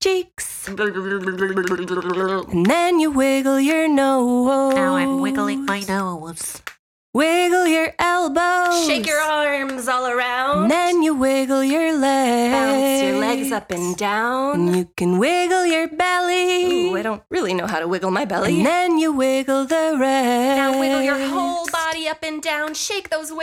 cheeks. And then you wiggle your nose. Now I'm wiggling my nose. Wiggle your elbows. Shake your arms all around. And then you wiggle your legs. Bounce your legs up and down. And you can wiggle your belly. Ooh, I don't really know how to wiggle my belly. And then you wiggle the rest. Now wiggle your whole body up and down. Shake those